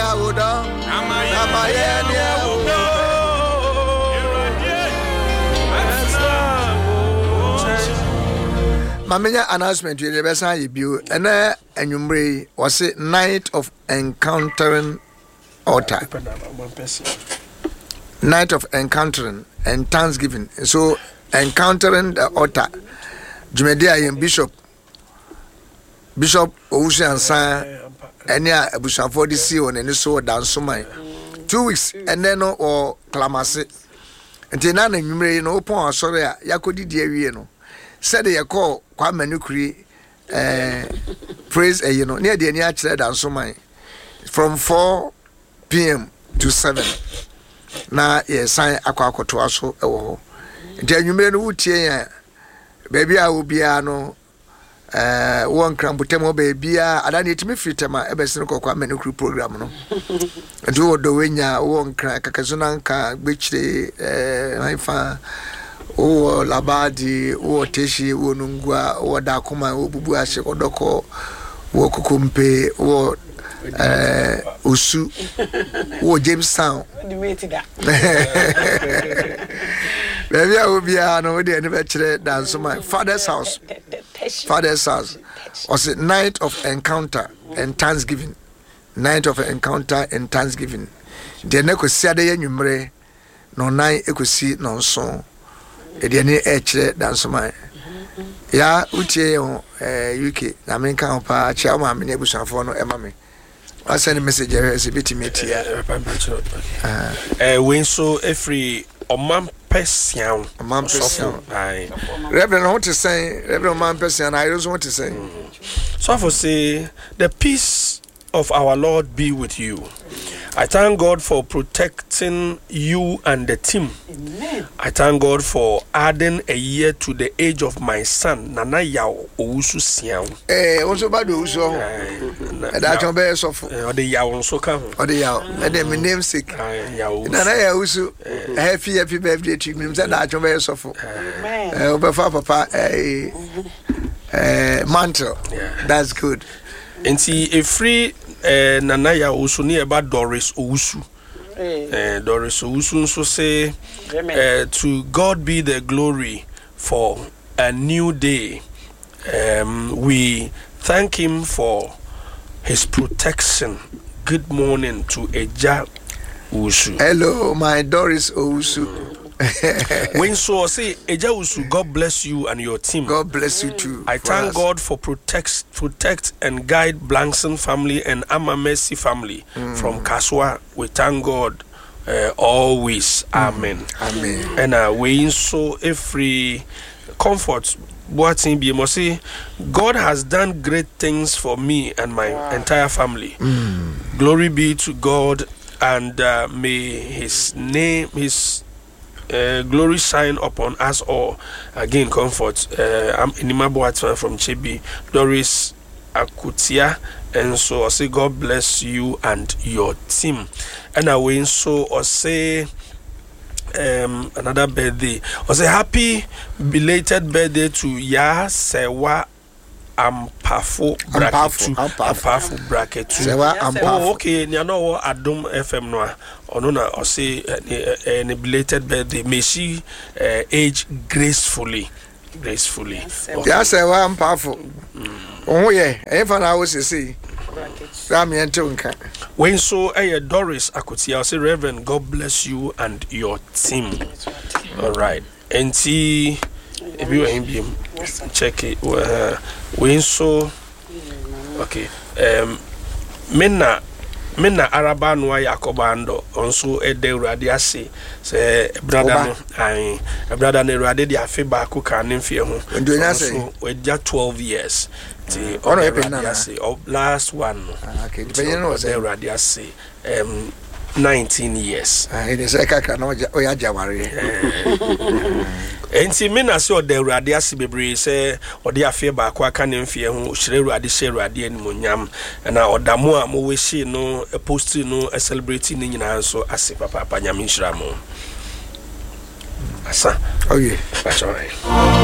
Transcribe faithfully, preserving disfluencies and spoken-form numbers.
nia woda amaye nia woda Mamenya announcement you the best you build and uh enyumre was it night of encountering altar. Night of encountering and thanksgiving. So encountering the altar. Jumedia and Bishop Bishop Owusu Ansa enya abusanfo de si on eni so dance my two weeks and then or clamase. Nti na na nwumre no opon asore a yakodi di awie no. Said they call Kwame Nkrumah eh praise eh you know near the any actually dance my from four p.m. to seven. Na ye sign akwa akoto aso ewo ho. Nti anwumre no wutie ya baby a obia no eh won krambutem baby a ada na etimi fritema ebesin ko Kwame Nkrumah program no. Nti wo do wenya won kra kakazuna nka gbechire eh haifa o labadi o teshi o nungwa o dakuma o bubu ashe odoko o kukumpe o eh usu o Jamestown baby I will be no dey never chere dance my father's house father's house was a night of encounter and thanksgiving night of encounter and thanksgiving de na ko siade yanwumre no nan ekosi no nso ediani echere dance my ya utie yo eh U K na men kan pa chia ma me nebusanfo no ema me I send a message here as a bit metia eh when so every omam person omam person Reverend want to say Reverend omam person I just want to say so for say the peace of our Lord be with you. I thank God for protecting you and the team. Amen. I thank God for adding a year to the age of my son, Nana Yao Owusu Siao. Eh, also bad Owusu. That one be so for. Or the Yao also come. Or the Yao. And then my namesake. Nana Yao Owusu. Happy happy birthday to me. That one be so for. Amen. Eh, Obefa Papa. Eh, eh, mantle. That's good. And see a free. Eh, Nanaya also near about Doris Owusu. Eh, Doris Owusu so say, eh, to God be the glory for a new day. Um, we thank Him for His protection. Good morning to Eja Owusu. Hello, my Doris Owusu. When so say Eja Owusu, God bless you and your team. God bless you too. I thank us. God for protect protect and guide Blankson family and Amamesi family mm. from Kaswa. We thank God uh, always. Mm. Amen. Amen. And uh, we so every comfort. What in be must say, God has done great things for me and my wow. entire family. Mm. Glory be to God, and uh, may His name, His Uh, glory shine upon us all. Again, comfort. Uh, I'm Inimabuatman from Chibi, Doris Akutia, and so I say God bless you and your team. And I will so I say um another birthday. I say happy belated birthday to Ya Sewa Ampafo bracket Ampafo bracket Sewa Ampafo. Oh, okay. You know Adum F M no. Ono na o say a belated birthday. May she uh, age gracefully, gracefully. Ya Sewa Ampafo. Oh yeah. E fa na wo sisi. Ram yento nka. When so eh Doris Akutia, I say Reverend, God bless you and your team. All right. And see if you are check it. Uh, when so okay. Um Mena Mena Araba no Yakobando onso e de Urade ase se brother no ai brother na Urade de afi ba ko kan mfie ho so we just twelve years ti ono e Urade ase last one okay the no was Urade ase um nineteen years ah it is kaka no o ya jaware enti Mena se o de Urade ase bebre se o de afi ba ko aka ne mfie ho hire Urade hire Urade animonyam na odamo a mo we shi no a post no a celebrity ni nyina so ase papa papa nyame nhira mo asa oh yeah that's all right.